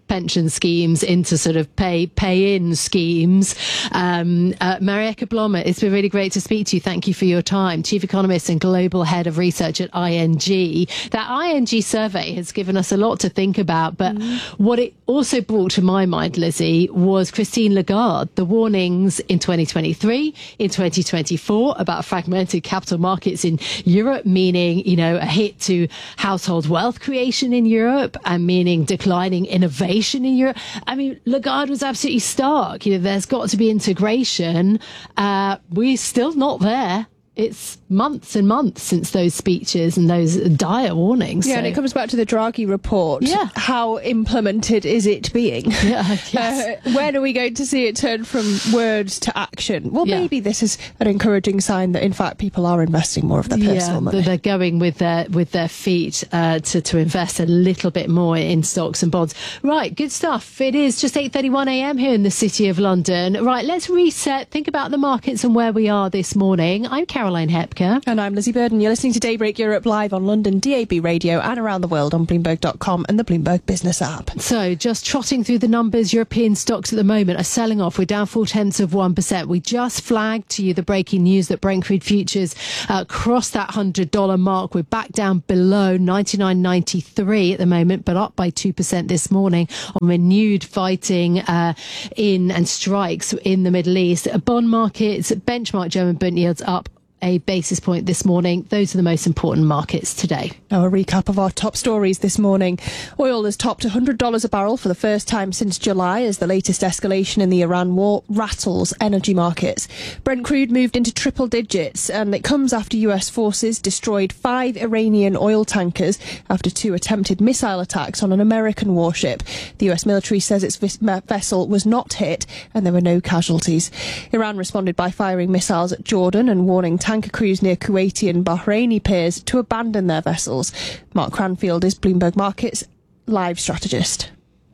pension schemes into sort of pay pay in schemes. Um, uh, Marieke Blomme, it's been really great to speak to you. Thank you for your time. Chief Economist and Global Head of Research at I N G. That I N G survey has given us a lot to think about, but mm. what it also brought to my mind, Lizzie, was Christine Lagarde, the warnings in twenty twenty-three, in twenty twenty-four about fragmented capital markets in Europe, meaning, you know, a hit to household wealth creation in Europe and meaning declining innovation in Europe. I mean, Lagarde was absolutely stark. You know, there's got to be integration. Uh, we're still not there. It's months and months since those speeches and those dire warnings. Yeah, so. and it comes back to the Draghi report. Yeah. How implemented is it being? Yeah, yes. uh, when are we going to see it turn from words to action? Well, yeah. maybe this is an encouraging sign that, in fact, people are investing more of their personal yeah, money. They're going with their with their feet uh, to, to invest a little bit more in stocks and bonds. Right, good stuff. It is just eight thirty-one a m here in the City of London. Right, let's reset, think about the markets and where we are this morning. I'm Caroline Hepker. And I'm Lizzie Burden. You're listening to Daybreak Europe live on London D A B Radio and around the world on Bloomberg dot com and the Bloomberg Business app. So just trotting through the numbers, European stocks at the moment are selling off. We're down four tenths of one percent. We just flagged to you the breaking news that Brent crude futures uh, crossed that one hundred dollars mark. We're back down below ninety-nine ninety-three at the moment, but up by two percent this morning on renewed fighting uh, in and strikes in the Middle East. Bond markets, benchmark German bond yields up a basis point this morning. Those are the most important markets today. Now a recap of our top stories this morning. Oil has topped one hundred dollars a barrel for the first time since July as the latest escalation in the Iran war rattles energy markets. Brent crude moved into triple digits, and it comes after U S forces destroyed five Iranian oil tankers after two attempted missile attacks on an American warship. The U S military says its vis- vessel was not hit and there were no casualties. Iran responded by firing missiles at Jordan and warning tanker crews near Kuwaiti and Bahraini piers to abandon their vessels. Mark Cranfield is Bloomberg Markets live strategist.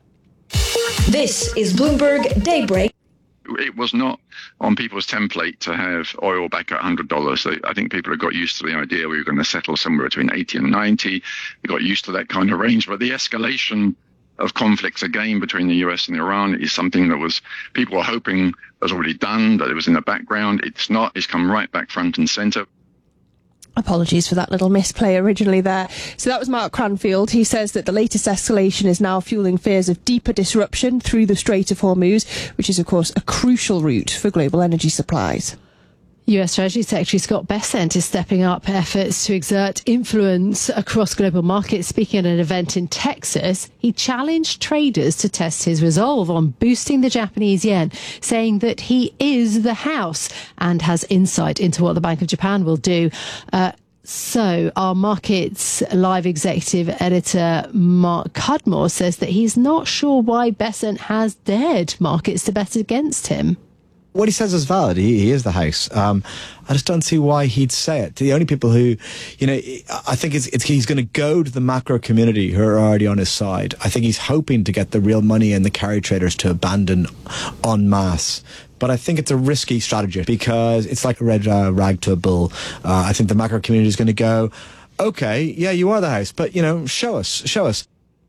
This is Bloomberg Daybreak. It was not on people's template to have oil back at one hundred dollars. I think people have got used to the idea we were going to settle somewhere between eighty and ninety. They got used to that kind of range. But the escalation of conflicts again between the U S and Iran is something that was people were hoping was already done, that it was in the background. It's not. It's come right back front and center. Apologies for that little misplay originally there. So that was Mark Cranfield. He says that the latest escalation is now fueling fears of deeper disruption through the Strait of Hormuz, which is, of course, a crucial route for global energy supplies. U S Treasury Secretary Scott Bessent is stepping up efforts to exert influence across global markets. Speaking at an event in Texas, he challenged traders to test his resolve on boosting the Japanese yen, saying that he is the house and has insight into what the Bank of Japan will do. Uh, So our Markets Live executive editor, Mark Cudmore, says that he's not sure why Bessent has dared markets to bet against him. What he says is valid. He, he is the house. Um, I just don't see why he'd say it. The only people who, you know, I think it's, it's he's going to go to the macro community who are already on his side. I think he's hoping to get the real money and the carry traders to abandon en masse. But I think it's a risky strategy because it's like a red uh, rag to a bull. Uh, I think the macro community is going to go, okay, yeah, you are the house, but, you know, show us, show us.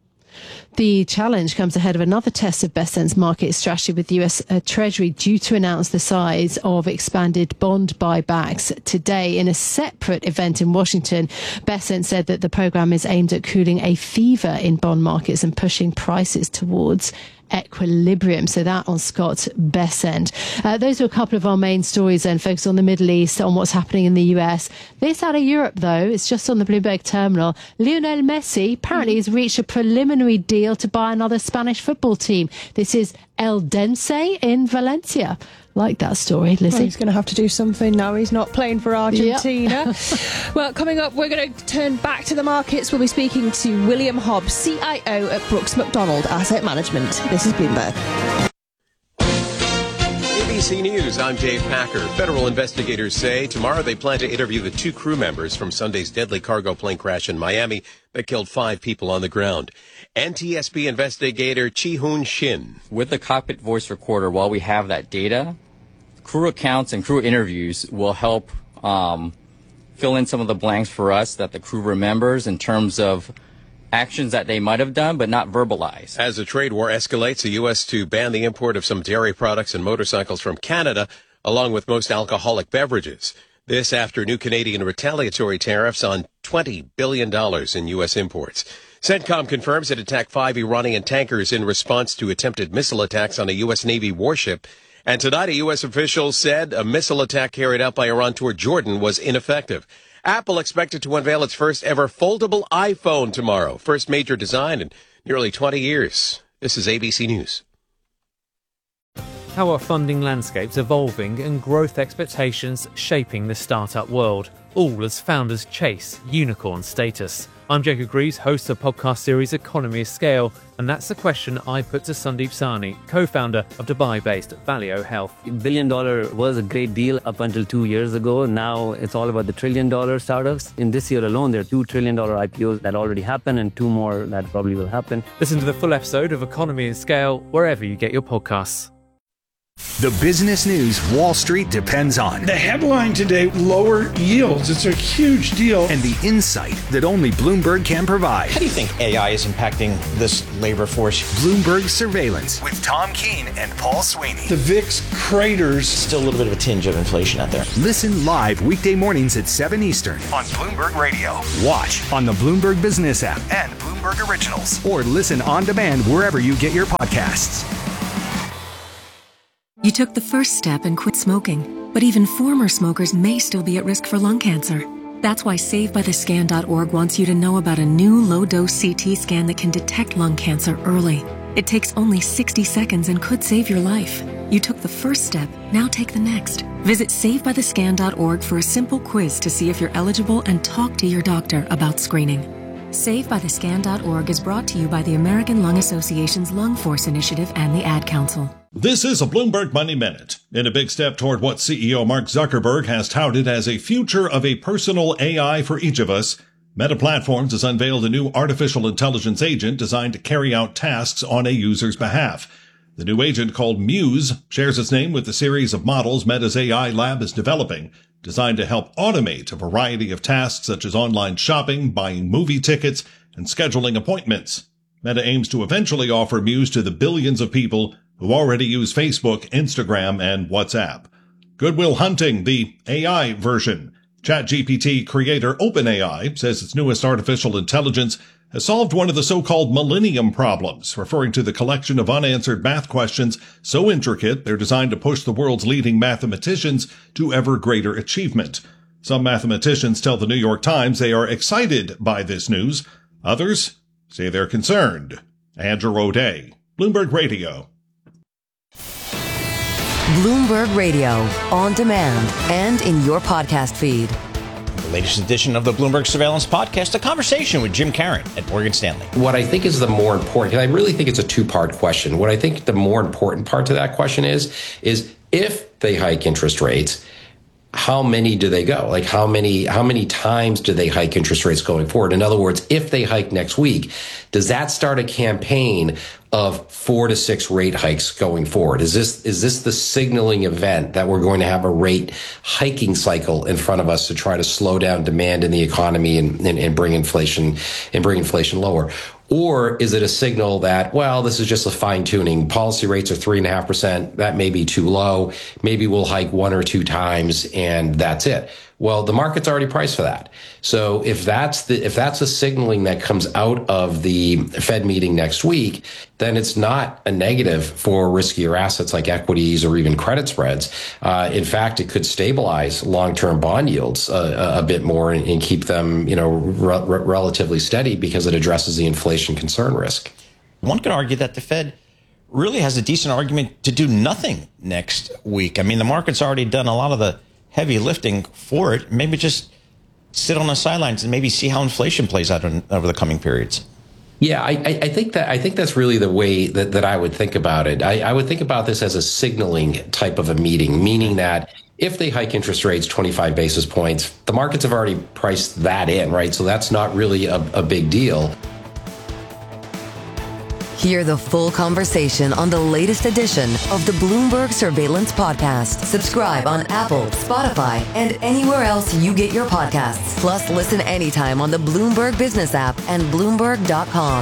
The challenge comes ahead of another test of Bessent's market strategy, with the U S uh, Treasury due to announce the size of expanded bond buybacks today. In a separate event in Washington, Bessent said that the program is aimed at cooling a fever in bond markets and pushing prices towards equilibrium. So that on Scott Bessent. Uh, those are a couple of our main stories then, focus on the Middle East, on what's happening in the U S. This out of Europe, though, it's just on the Bloomberg terminal. Lionel Messi apparently has reached a preliminary deal to buy another Spanish football team. This is Eldense in Valencia. Like that story, Lizzie. Well, he's going to have to do something now. He's not playing for Argentina. Yep. Well, coming up, we're going to turn back to the markets. We'll be speaking to William Hobbs, C I O at Brooks Macdonald Asset Management. This is Bloomberg. A B C News, I'm Dave Packer. Federal investigators say tomorrow they plan to interview the two crew members from Sunday's deadly cargo plane crash in Miami that killed five people on the ground. N T S B investigator Chi-Hoon Shin. With the cockpit voice recorder, while we have that data, crew accounts and crew interviews will help um, fill in some of the blanks for us that the crew remembers in terms of actions that they might have done, but not verbalized. As the trade war escalates, the U S to ban the import of some dairy products and motorcycles from Canada, along with most alcoholic beverages. This after new Canadian retaliatory tariffs on twenty billion dollars in U S imports. CENTCOM confirms it attacked five Iranian tankers in response to attempted missile attacks on a U S Navy warship. And tonight, a U S official said a missile attack carried out by Iran toward Jordan was ineffective. Apple expected to unveil its first ever foldable iPhone tomorrow. First major design in nearly twenty years. This is A B C News. How are funding landscapes evolving and growth expectations shaping the startup world, all as founders chase unicorn status? I'm Jacob Greaves, host of the podcast series Economy of Scale, and that's the question I put to Sandeep Sahni, co-founder of Dubai-based Valeo Health. Billion dollar was a great deal up until two years ago. Now it's all about the trillion dollar startups. In this year alone, there are two trillion dollar I P Os that already happened and two more that probably will happen. Listen to the full episode of Economy of Scale wherever you get your podcasts. The business news Wall Street depends on. The headline today, lower yields. It's a huge deal. And the insight that only Bloomberg can provide. How do you think A I is impacting this labor force? Bloomberg Surveillance with Tom Keene and Paul Sweeney. The V I X craters. Still a little bit of a tinge of inflation out there. Listen live weekday mornings at seven Eastern on Bloomberg Radio. Watch on the Bloomberg Business app and Bloomberg Originals. Or listen on demand wherever you get your podcasts. You took the first step and quit smoking, but even former smokers may still be at risk for lung cancer. That's why Save By The Scan dot org wants you to know about a new low-dose C T scan that can detect lung cancer early. It takes only sixty seconds and could save your life. You took the first step, now take the next. Visit Save By The Scan dot org for a simple quiz to see if you're eligible and talk to your doctor about screening. Save By The Scan dot org is brought to you by the American Lung Association's Lung Force Initiative and the Ad Council. This is a Bloomberg Money Minute. In a big step toward what C E O Mark Zuckerberg has touted as a future of a personal A I for each of us, Meta Platforms has unveiled a new artificial intelligence agent designed to carry out tasks on a user's behalf. The new agent, called Muse, shares its name with the series of models Meta's A I lab is developing, designed to help automate a variety of tasks such as online shopping, buying movie tickets, and scheduling appointments. Meta aims to eventually offer Muse to the billions of people who already use Facebook, Instagram, and WhatsApp. Good Will Hunting, the A I version. ChatGPT creator OpenAI says its newest artificial intelligence has solved one of the so-called millennium problems, referring to the collection of unanswered math questions so intricate they're designed to push the world's leading mathematicians to ever greater achievement. Some mathematicians tell the New York Times they are excited by this news. Others say they're concerned. Andrew O'Day, Bloomberg Radio. Bloomberg Radio, on demand and in your podcast feed. The latest edition of the Bloomberg Surveillance Podcast, a conversation with Jim Caron at Morgan Stanley. What I think is the more important, and I really think it's a two-part question. What I think the more important part to that question is, is if they hike interest rates, how many do they go? Like how many, how many times do they hike interest rates going forward? In other words, if they hike next week, does that start a campaign of four to six rate hikes going forward? Is this, is this the signaling event that we're going to have a rate hiking cycle in front of us to try to slow down demand in the economy and, and, and bring inflation and bring inflation lower? Or is it a signal that, well, this is just a fine tuning? Policy rates are three and a half percent. That may be too low. Maybe we'll hike one or two times and that's it. Well, the market's already priced for that. So if that's the, if that's a signaling that comes out of the Fed meeting next week, then it's not a negative for riskier assets like equities or even credit spreads. Uh, in fact, it could stabilize long-term bond yields uh, a bit more and, and keep them, you know, re- re- relatively steady because it addresses the inflation concern risk. One could argue that the Fed really has a decent argument to do nothing next week. I mean, the market's already done a lot of the heavy lifting for it. Maybe just sit on the sidelines and maybe see how inflation plays out in, over the coming periods. Yeah, I, I think that I think that's really the way that, that I would think about it. I, I would think about this as a signaling type of a meeting, meaning that if they hike interest rates twenty-five basis points, the markets have already priced that in, right? So that's not really a, a big deal. Hear the full conversation on the latest edition of the Bloomberg Surveillance Podcast. Subscribe on Apple, Spotify, and anywhere else you get your podcasts. Plus, listen anytime on the Bloomberg Business app and Bloomberg dot com.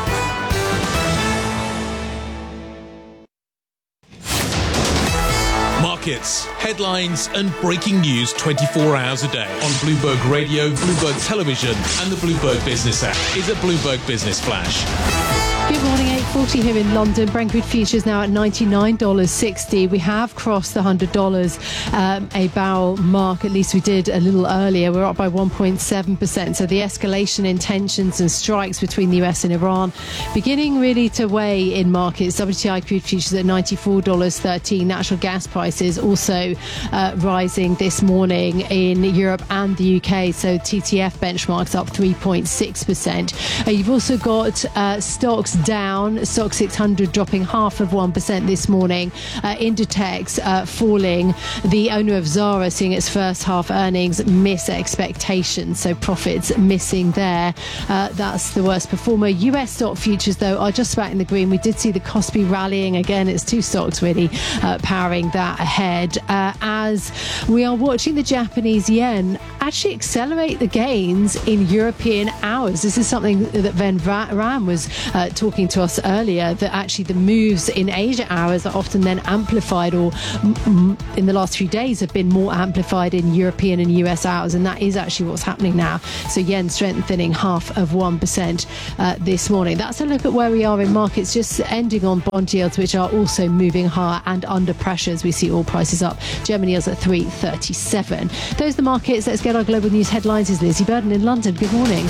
Markets, headlines, and breaking news twenty-four hours a day on Bloomberg Radio, Bloomberg Television, and the Bloomberg Business app. Is a Bloomberg Business Flash. Good morning, eight forty here in London. Brent crude futures now at ninety-nine dollars sixty. We have crossed the one hundred dollars um, a barrel mark, at least we did a little earlier. We're up by one point seven percent. So the escalation in tensions and strikes between the U S and Iran beginning really to weigh in markets. W T I crude futures at ninety-four dollars thirteen. Natural gas prices also uh, rising this morning in Europe and the U K. So T T F benchmarks up three point six percent. Uh, you've also got uh, stocks down. Stock six hundred dropping half of one percent this morning. Uh, Inditex uh, falling. The owner of Zara seeing its first half earnings miss expectations, so profits missing there. Uh, that's the worst performer. U S stock futures, though, are just about in the green. We did see the Kospi rallying again. It's two stocks really uh, powering that ahead uh, as we are watching the Japanese yen actually accelerate the gains in European hours. This is something that Ben Ram was uh, talking to us earlier, that actually the moves in Asia hours are often then amplified, or m- in the last few days have been more amplified in European and U S hours, and that is actually what's happening now. So yen strengthening half of one percent uh, this morning. That's a look at where we are in markets, just ending on bond yields, which are also moving higher and under pressure as we see all prices up. German yields at three thirty-seven. Those are the markets. Let's get our global news headlines. Is Lizzie Burden in London. Good morning.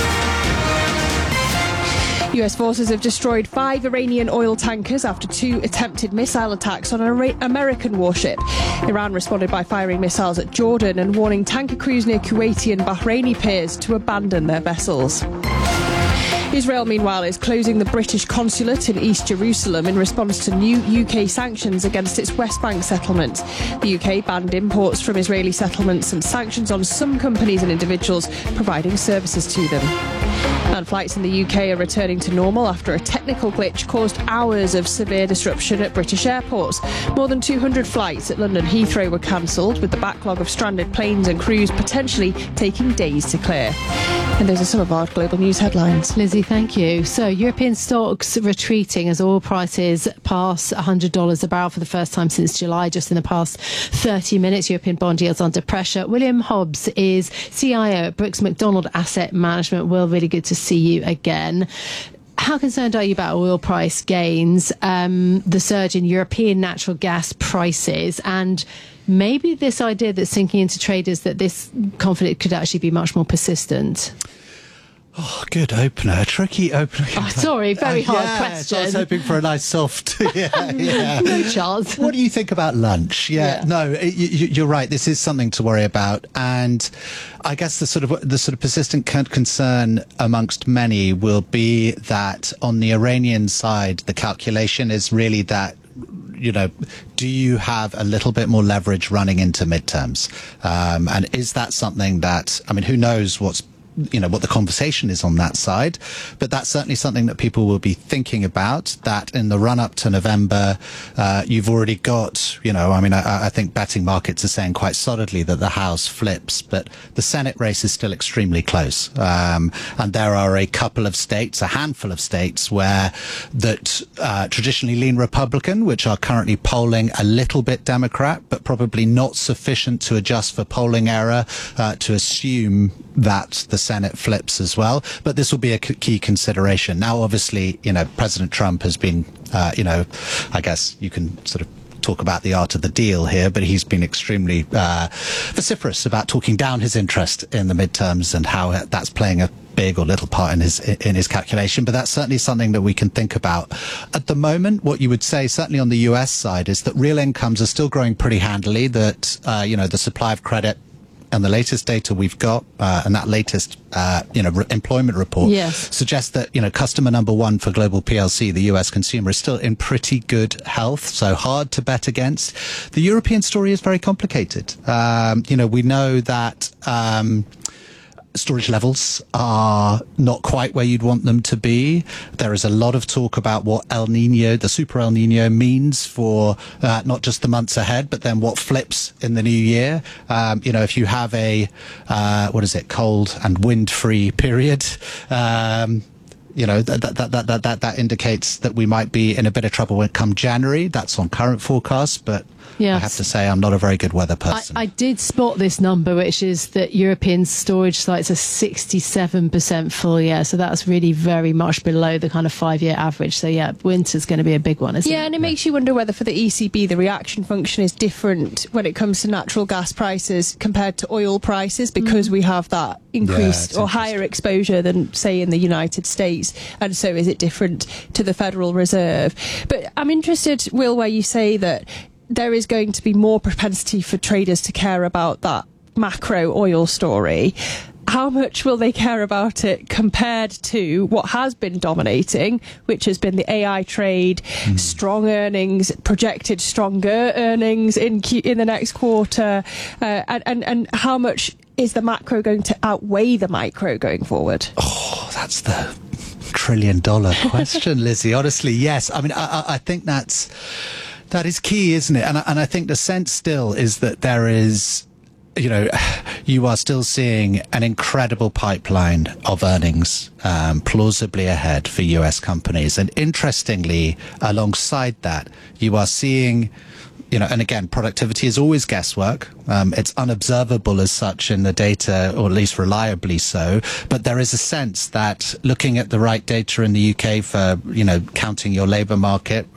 U S forces have destroyed five Iranian oil tankers after two attempted missile attacks on an American warship. Iran responded by firing missiles at Jordan and warning tanker crews near Kuwaiti and Bahraini piers to abandon their vessels. Israel, meanwhile, is closing the British consulate in East Jerusalem in response to new U K sanctions against its West Bank settlement. The U K banned imports from Israeli settlements and sanctions on some companies and individuals providing services to them. And flights in the U K are returning to normal after a technical glitch caused hours of severe disruption at British airports. More than two hundred flights at London Heathrow were cancelled, with the backlog of stranded planes and crews potentially taking days to clear. And those are some of our global news headlines. Lizzie, thank you. So European stocks retreating as oil prices pass one hundred dollars a barrel for the first time since July, just in the past thirty minutes. European bond yields under pressure. William Hobbs is C I O at Brooks Macdonald Asset Management. Will, really good to see you again. How concerned are you about oil price gains, um, the surge in European natural gas prices, and maybe this idea that's sinking into traders that this conflict could actually be much more persistent? Oh, good opener. A tricky opener. Oh, sorry, very uh, hard yeah, question. I was hoping for a nice soft. yeah, yeah. No chance. What do you think about lunch? Yeah, yeah. no, it, you, you're right. This is something to worry about, and I guess the sort of the sort of persistent concern amongst many will be that on the Iranian side, the calculation is really that, you know, do you have a little bit more leverage running into midterms? Um, and is that something that, I mean, who knows what's you know, what the conversation is on that side. But that's certainly something that people will be thinking about, that in the run up to November, uh, you've already got, you know, I mean, I, I think betting markets are saying quite solidly that the House flips, but the Senate race is still extremely close. Um, and there are a couple of states, a handful of states where that uh, traditionally lean Republican, which are currently polling a little bit Democrat, but probably not sufficient to adjust for polling error uh, to assume that the Senate flips as well. But this will be a key consideration. Now, obviously, you know, President Trump has been, uh, you know, I guess you can sort of talk about the art of the deal here, but he's been extremely uh, vociferous about talking down his interest in the midterms and how that's playing a big or little part in his in his calculation. But that's certainly something that we can think about. At the moment, what you would say, certainly on the U S side, is that real incomes are still growing pretty handily, that, uh, you know, the supply of credit and the latest data we've got, uh, and that latest, uh, you know, re- employment report yes. suggests that, you know, customer number one for global P L C, the U S consumer, is still in pretty good health. So hard to bet against. The European story is very complicated. Um, you know, we know that, um, storage levels are not quite where you'd want them to be. There is a lot of talk about what El Nino, the super El Nino, means for uh, not just the months ahead, but then what flips in the new year. Um, you know, if you have a, uh, what is it, cold and wind-free period, um, you know, that, that, that, that, that, that indicates that we might be in a bit of trouble when it comes January. That's on current forecasts, but yes. I have to say I'm not a very good weather person. I, I did spot this number, which is that European storage sites are sixty-seven percent full, yeah, so that's really very much below the kind of five-year average. So, yeah, winter's going to be a big one, isn't yeah, it? Yeah, and it makes you wonder whether for the E C B the reaction function is different when it comes to natural gas prices compared to oil prices, because mm. we have that increased yeah, or higher exposure than, say, in the United States, and so is it different to the Federal Reserve? But I'm interested, Will, where you say that there is going to be more propensity for traders to care about that macro oil story. How much will they care about it compared to what has been dominating, which has been the A I trade, mm. strong earnings, projected stronger earnings in Q- in the next quarter, uh, and, and, and how much is the macro going to outweigh the micro going forward? Oh, that's the trillion dollar question, Lizzie. Honestly, yes. I mean, I, I think that's, that is key, isn't it? And I, and I think the sense still is that there is, you know, you are still seeing an incredible pipeline of earnings um, plausibly ahead for U S companies. And interestingly, alongside that, you are seeing, you know, and again, productivity is always guesswork. Um, it's unobservable as such in the data, or at least reliably so. But there is a sense that looking at the right data in the U K for, you know, counting your labour market,